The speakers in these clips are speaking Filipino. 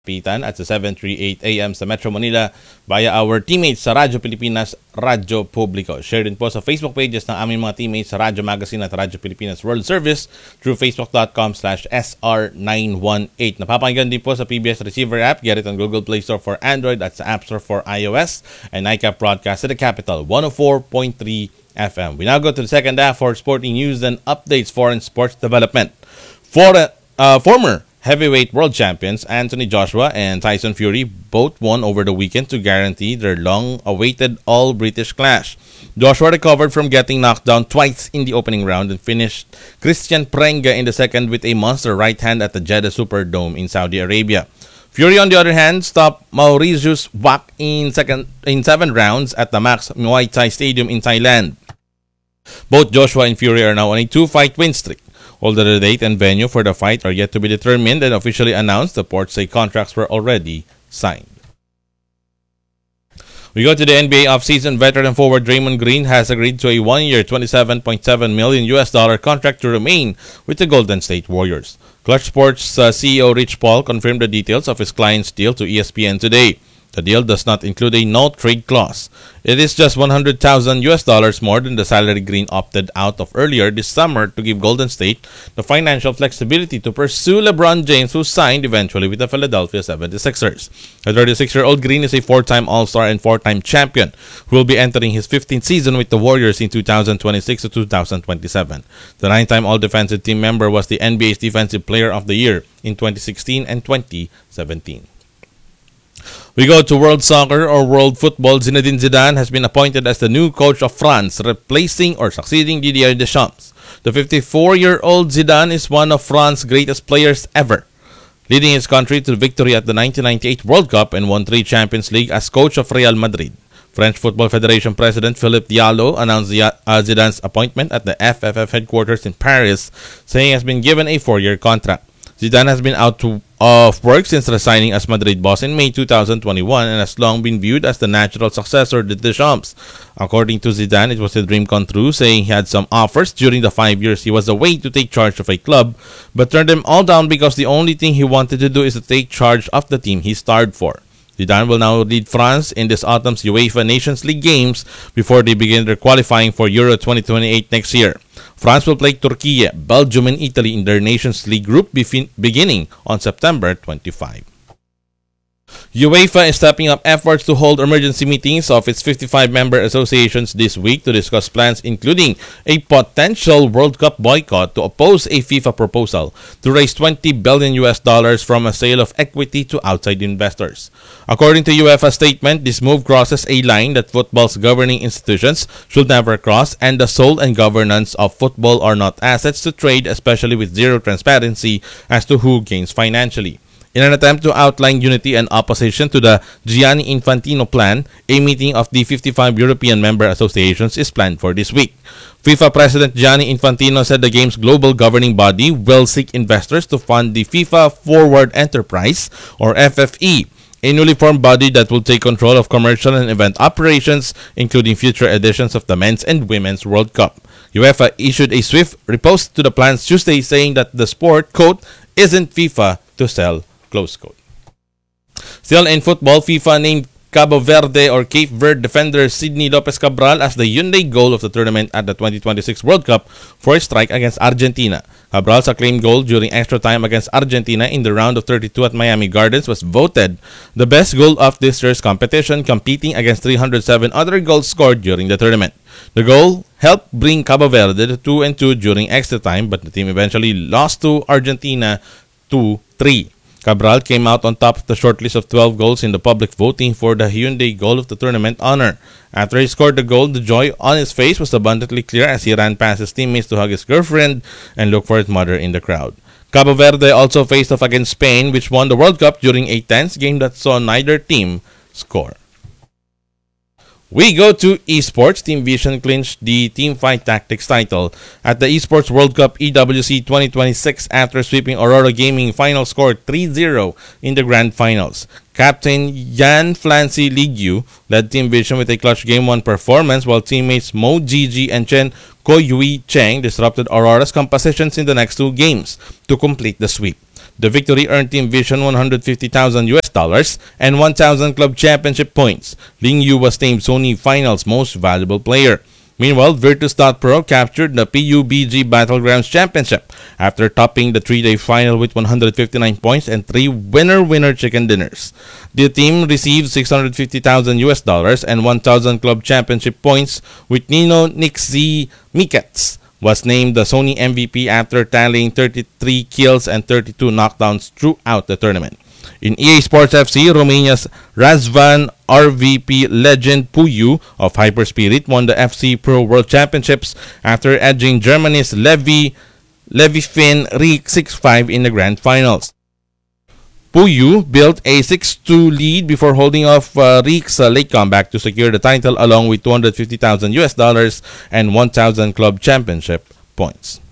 Pitan at sa 7:38 a.m. sa Metro Manila via our teammates sa Radyo Pilipinas, Radyo Publico. Share din po sa Facebook pages ng aming mga teammates sa Radyo Magazine at Radyo Pilipinas World Service through facebook.com/SR918. Napapakinggan din po sa PBS Receiver app. Get it on Google Play Store for Android at sa App Store for iOS. And ICAP broadcast at the Capital 104.3 FM. We now go to the second half for sporting news and updates for sports development. Former heavyweight world champions Anthony Joshua and Tyson Fury both won over the weekend to guarantee their long-awaited all-British clash. Joshua recovered from getting knocked down twice in the opening round and finished Christian Prenga in the second with a monster right hand at the Jeddah Superdome in Saudi Arabia. Fury, on the other hand, stopped Mauritius Wak in 7 rounds at the Max Muay Thai Stadium in Thailand. Both Joshua and Fury are now on a 2-fight win streak. Although the date and venue for the fight are yet to be determined and officially announced, the reports say contracts were already signed. We go to the NBA offseason. Veteran forward Draymond Green has agreed to a 1-year, $27.7 million contract to remain with the Golden State Warriors. Clutch Sports CEO Rich Paul confirmed the details of his client's deal to ESPN today. The deal does not include a no-trade clause. It is just $100,000 more than the salary Green opted out of earlier this summer to give Golden State the financial flexibility to pursue LeBron James, who signed eventually with the Philadelphia 76ers. The 36-year-old Green is a 4-time All-Star and 4-time champion who will be entering his 15th season with the Warriors in 2026 to 2027. The 9-time All-Defensive Team member was the NBA's Defensive Player of the Year in 2016 and 2017. We go to World Soccer or World Football. Zinedine Zidane has been appointed as the new coach of France, replacing or succeeding Didier Deschamps. The 54-year-old Zidane is one of France's greatest players ever, leading his country to victory at the 1998 World Cup and won 3 Champions League as coach of Real Madrid. French Football Federation President Philippe Diallo announced Zidane's appointment at the FFF headquarters in Paris, saying he has been given a 4-year contract. Zidane has been out of work since resigning as Madrid boss in May 2021 and has long been viewed as the natural successor to Deschamps. According to Zidane, it was a dream come true, saying he had some offers during the 5 years he was away to take charge of a club, but turned them all down because the only thing he wanted to do is to take charge of the team he starred for. Zidane will now lead France in this autumn's UEFA Nations League games before they begin their qualifying for Euro 2028 next year. France will play Turkey, Belgium, and Italy in their Nations League group beginning on September 25. UEFA is stepping up efforts to hold emergency meetings of its 55-member associations this week to discuss plans including a potential World Cup boycott to oppose a FIFA proposal to raise $20 billion from a sale of equity to outside investors. According to UEFA statement, this move crosses a line that football's governing institutions should never cross, and the soul and governance of football are not assets to trade, especially with zero transparency as to who gains financially. In an attempt to outline unity and opposition to the Gianni Infantino plan, a meeting of the 55 European member associations is planned for this week. FIFA President Gianni Infantino said the game's global governing body will seek investors to fund the FIFA Forward Enterprise, or FFE, a newly formed body that will take control of commercial and event operations, including future editions of the Men's and Women's World Cup. UEFA issued a swift riposte to the plans Tuesday, saying that the sport, quote, isn't FIFA to sell, close quote. Still in football, FIFA named Cabo Verde or Cape Verde defender Sidney Lopez Cabral as the Hyundai goal of the tournament at the 2026 World Cup for a strike against Argentina. Cabral's acclaimed goal during extra time against Argentina in the round of 32 at Miami Gardens was voted the best goal of this year's competition, competing against 307 other goals scored during the tournament. The goal helped bring Cabo Verde to 2-2 during extra time, but the team eventually lost to Argentina 2-3. Cabral came out on top of the shortlist of 12 goals in the public voting for the Hyundai goal of the tournament honor. After he scored the goal, the joy on his face was abundantly clear as he ran past his teammates to hug his girlfriend and look for his mother in the crowd. Cabo Verde also faced off against Spain, which won the World Cup during a tense game that saw neither team score. We go to esports. Team Vision clinched the Teamfight Tactics title at the Esports World Cup EWC 2026 after sweeping Aurora Gaming final score 3-0 in the grand finals. Captain Yan Flancy Ligyu led Team Vision with a clutch Game 1 performance, while teammates Mo Gigi and Chen Koyui Cheng disrupted Aurora's compositions in the next 2 games to complete the sweep. The victory earned Team Vision $150,000 and 1,000 club championship points. Ling Yu was named Sony Finals Most Valuable Player. Meanwhile, Virtus.pro captured the PUBG Battlegrounds Championship after topping the 3-day final with 159 points and 3 winner-winner chicken dinners. The team received $650,000 and 1,000 club championship points, with Nino Nixie Mikets was named the Sony MVP after tallying 33 kills and 32 knockdowns throughout the tournament. In EA Sports FC, Romania's Razvan RVP legend Puyu of Hyperspirit won the FC Pro World Championships after edging Germany's Levi Finn Riek 6-5 in the grand finals. Puyu built a 6-2 lead before holding off Riek's late comeback to secure the title along with $250,000 and 1,000 club championship points.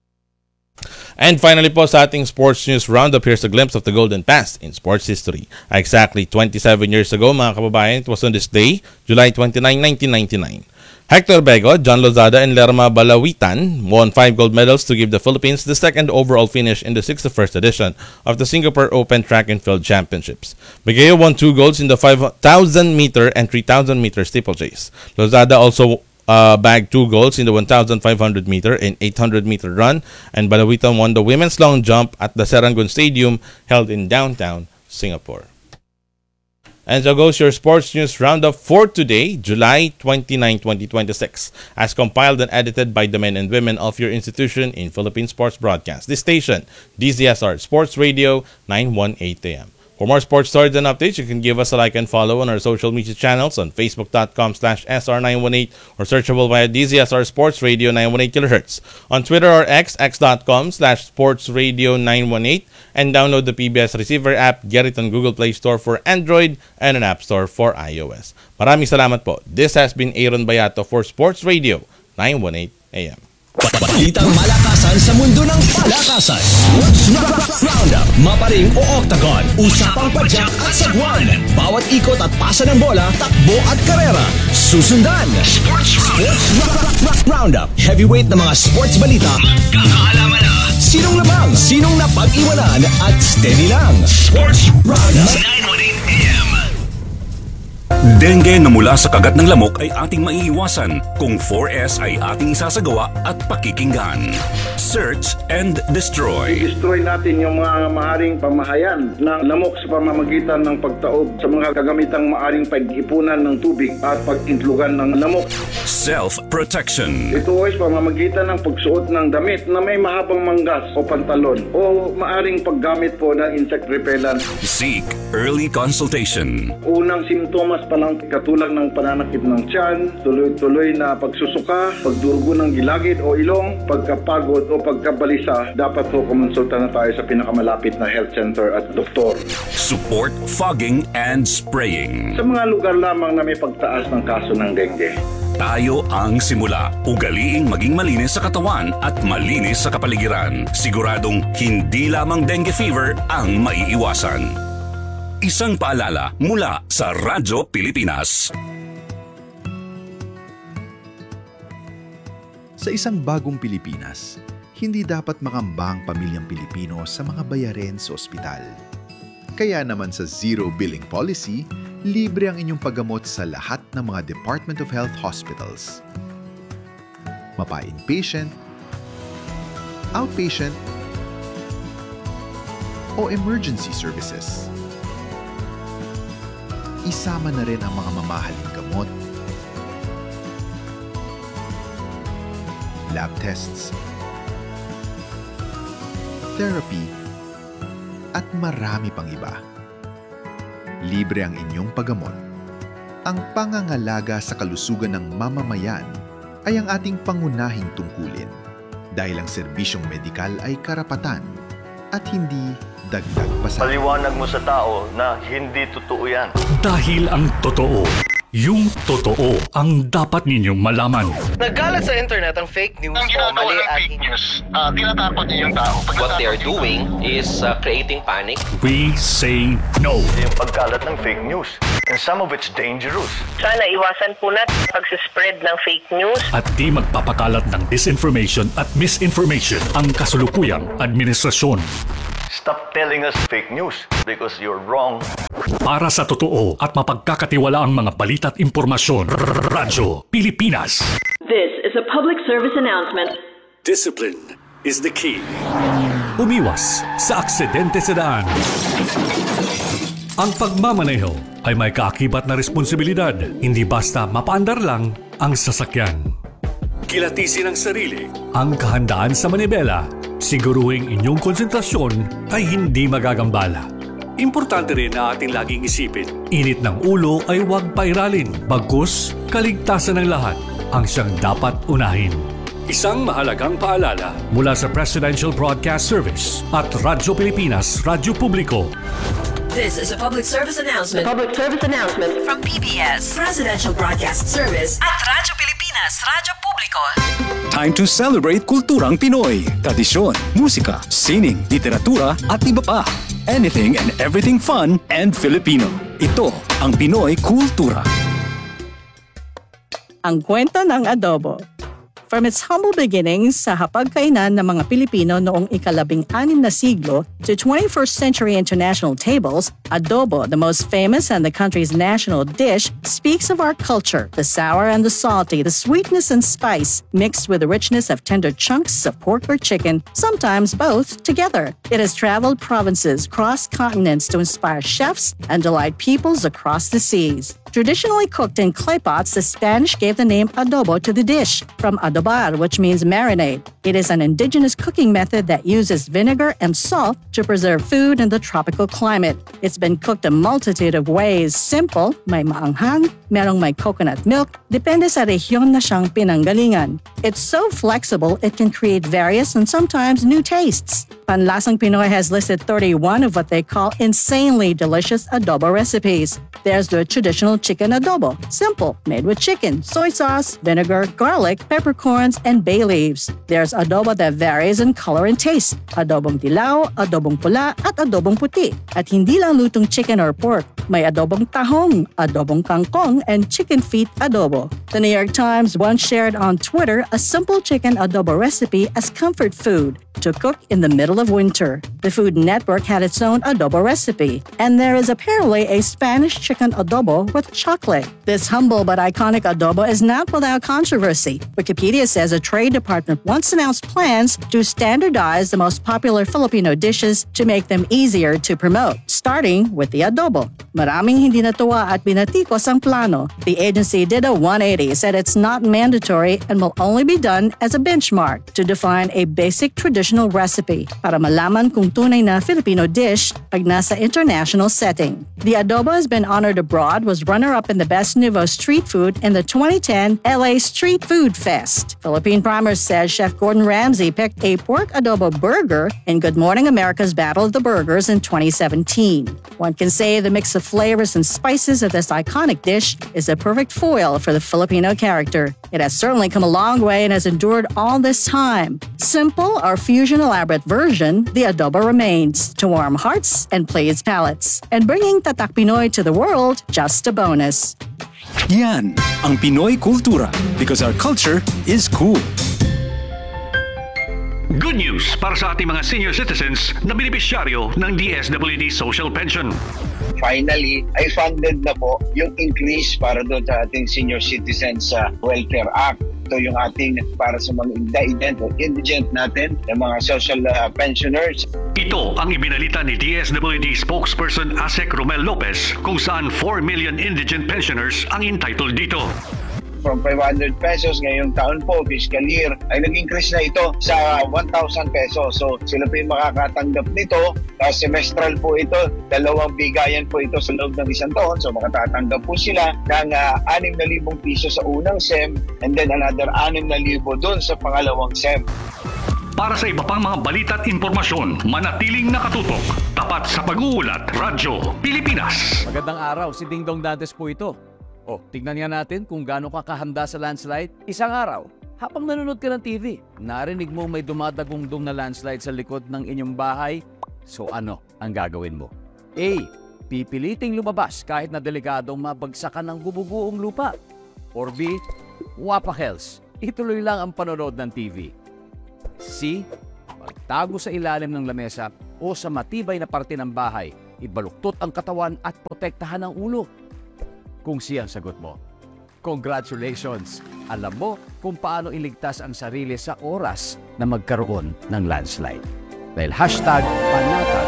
And finally po sa ating sports news roundup, here's a glimpse of the golden past in sports history. Exactly 27 years ago mga kababayan, it was on this day, July 29, 1999. Hector Bego, John Lozada, and Lerma Balawitan won 5 gold medals to give the Philippines the second overall finish in the 61st edition of the Singapore Open Track and Field Championships. Begeo won 2 golds in the 5,000-meter and 3,000-meter steeplechase. Lozada also bagged 2 golds in the 1,500-meter and 800-meter run, and Balawitan won the women's long jump at the Serangoon Stadium held in downtown Singapore. And so goes your sports news roundup for today, July 29, 2026, as compiled and edited by the men and women of your institution in Philippine Sports Broadcast. This station, DZSR Sports Radio, 918 AM. For more sports stories and updates, you can give us a like and follow on our social media channels on facebook.com/SR918 or searchable via DZSR Sports Radio 918 kHz. On Twitter or x.com/sportsradio918 and download the PBS Receiver app. Get it on Google Play Store for Android and an App Store for iOS. Maraming salamat po. This has been Aaron Bayato for Sports Radio 918 AM. Balitang malakasan sa mundo ng palakasan. Sports Roundup, maparing o octagon, usapang padyak at sagwan. Bawat ikot at pasa ng bola, takbo at karera. Susundan. Sports Roundup, heavyweight na mga sports balita. Magkakaalaman na. Sinong labang, sinong napag-iwanan at steady lang. Sports Roundup 918 AM. Dengue na mula sa kagat ng lamok ay ating maiiwasan kung 4S ay ating sasagawa at pakikinggan. Search and destroy. Destroy natin yung mga maaring pamahayan ng lamok sa pamamagitan ng pagtaob sa mga kagamitang maaring pag-ipunan ng tubig at pag-intlugan ng lamok. Self-protection. Ito ay pamamagitan ng pagsuot ng damit na may mahabang manggas o pantalon o maaring paggamit po ng insect repellent. Seek early consultation. Unang simptomas pa lang katulad ng pananakit ng tiyan, tuloy-tuloy na pagsusuka, pagdurugo ng gilagid o ilong, pagkapagod o pagkabalisa, dapat po kumonsulta na tayo sa pinakamalapit na health center at doktor. Support fogging and spraying. Sa mga lugar lamang na may pagtaas ng kaso ng dengue. Tayo ang simula. Ugaliing maging malinis sa katawan at malinis sa kapaligiran. Siguradong hindi lamang dengue fever ang maiiwasan. Isang paalala mula sa Radyo Pilipinas. Sa isang bagong Pilipinas, hindi dapat makambang pamilyang Pilipino sa mga bayarin sa ospital. Kaya naman sa Zero Billing Policy, libre ang inyong paggamot sa lahat ng mga Department of Health hospitals. Mapa-inpatient, outpatient, o emergency services. Isama na rin ang mga mamahaling gamot, lab tests, therapy, at marami pang iba. Libre ang inyong paggamot. Ang pangangalaga sa kalusugan ng mamamayan ay ang ating pangunahing tungkulin dahil ang serbisyong medikal ay karapatan at hindi dagdag pasahero. Paliwanag mo sa tao na hindi totoo yan. Dahil ang totoo, yung totoo ang dapat ninyong malaman. Nagkalat sa internet ang fake news ang o mali at fake news, tinatapon niyo yung tao. what they are doing is creating panic. We say no. Yung pagkalat ng fake news. And some of it's dangerous. Sana iwasan po natin pag-spread ng fake news. At di magpapakalat ng disinformation at misinformation ang kasulukuyang administrasyon. Stop telling us fake news because you're wrong. Para sa totoo at mapagkakatiwalaang mga balita at impormasyon, Radyo Pilipinas. This is a public service announcement. Discipline is the key. Umiwas sa aksidente sa daan. Ang pagmamaneho ay may kaakibat na responsibilidad, hindi basta mapaandar lang ang sasakyan. Kilatisin ang sarili, ang kahandaan sa manibela, siguruhing inyong konsentrasyon ay hindi magagambala. Importante rin na ating laging isipin, init ng ulo ay huwag pairalin, bagkus kaligtasan ng lahat ang siyang dapat unahin. Isang mahalagang paalala mula sa Presidential Broadcast Service at Radyo Pilipinas, Radyo Publiko. This is a public service announcement. Public service announcement. From PBS, Presidential Broadcast Service at Radyo Pilipinas, Radyo Publiko. Time to celebrate kulturang Pinoy, tradisyon, musika, sining, literatura at iba pa. Anything and everything fun and Filipino. Ito ang Pinoy Kultura. Ang kwento ng adobo. From its humble beginnings sa hapagkainan ng mga Pilipino noong ika-16 na siglo to 21st century international tables, adobo, the most famous and the country's national dish, speaks of our culture, the sour and the salty, the sweetness and spice, mixed with the richness of tender chunks of pork or chicken, sometimes both together. It has traveled provinces, crossed continents to inspire chefs and delight peoples across the seas. Traditionally cooked in clay pots, the Spanish gave the name adobo to the dish, from adobar, which means marinade. It is an indigenous cooking method that uses vinegar and salt to preserve food in the tropical climate. It's been cooked a multitude of ways. Simple, may maanghang, merong may coconut milk, depende sa rehiyon na siyang pinanggalingan. It's so flexible, it can create various and sometimes new tastes. Panlasang Pinoy has listed 31 of what they call insanely delicious adobo recipes. There's the traditional chicken adobo, simple, made with chicken, soy sauce, vinegar, garlic, peppercorns, and bay leaves. There's adobo that varies in color and taste, adobong dilaw, adobong pula, at adobong puti. At hindi lang lutong chicken or pork, may adobong tahong, adobong kangkong, and chicken feet adobo. The New York Times once shared on Twitter a simple chicken adobo recipe as comfort food to cook in the middle of winter. The Food Network had its own adobo recipe, and there is apparently a Spanish chicken adobo with chocolate. This humble but iconic adobo is not without controversy. Wikipedia says a trade department once announced plans to standardize the most popular Filipino dishes to make them easier to promote, starting with the adobo. Maraming hindi natuwa at binatikos ang plano. The agency did a 180, said it's not mandatory and will only be done as a benchmark to define a basic traditional recipe para malaman kung tunay na Filipino dish pag nasa international setting. The adobo has been honored abroad, was runner-up in the Best Nouveau Street Food in the 2010 LA Street Food Fest. Philippine Primer says Chef Gordon Ramsay picked a pork adobo burger in Good Morning America's Battle of the Burgers in 2017. One can say the mix of flavors and spices of this iconic dish is a perfect foil for the Filipino character. It has certainly come a long way and has endured all this time. Simple or fusion elaborate version, the adobo remains to warm hearts and please palates. And bringing Tatak Pinoy to the world, just a bonus. Yan ang Pinoy Kultura because our culture is cool. Good news para sa ating mga senior citizens na benepisyaryo ng DSWD Social Pension. Finally, ay funded na po yung increase para doon sa ating Senior Citizens Welfare Act. Ito yung ating para sa mga indigent natin, yung mga social pensioners. Ito ang ibinalita ni DSWD spokesperson Asek Romel Lopez kung saan 4 million indigent pensioners ang entitled dito. From 500 pesos ngayong taon po, fiscal year, ay nag-increase na ito sa 1,000 pesos. So sila po yung makakatanggap nito. Semestral po ito, 2 bigayan po ito sa loob ng isang taon. So makatatanggap po sila ng 6,000 piso sa unang SEM and then another 6,000 doon sa pangalawang SEM. Para sa iba pang mga balita at impormasyon, manatiling nakatutok. Tapat sa pag-uulat, Radyo Pilipinas. Magandang araw, si Ding Dong Dantes po ito. Tignan nga natin kung gaano ka kahanda sa landslide. Isang araw, habang nanonood ka ng TV, narinig mo may dumadagong-dong na landslide sa likod ng inyong bahay. So ano ang gagawin mo? A. Pipiliting lumabas kahit na delikadong mabagsakan ng bububuong lupa. Or B. Wapakels. Ituloy lang ang panonood ng TV. C. Magtago sa ilalim ng lamesa o sa matibay na parte ng bahay, ibaluktot ang katawan at protektahan ang ulo? Kung siya ang sagot mo, congratulations! Alam mo kung paano iligtas ang sarili sa oras na magkaroon ng landslide. Dahil #panatag